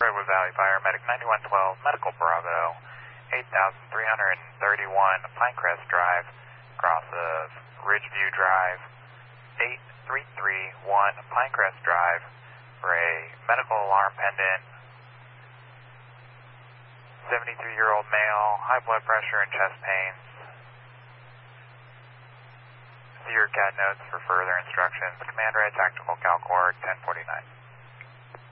Redwood Valley Fire, Medic 9112, Medical Bravo, 8331 Pinecrest Drive, cross of Ridgeview Drive, 8331 Pinecrest Drive for a medical alarm pendant. 73-year-old male, high blood pressure and chest pains. See your CAD notes for further instructions. Command Red Tactical Calcord 1049.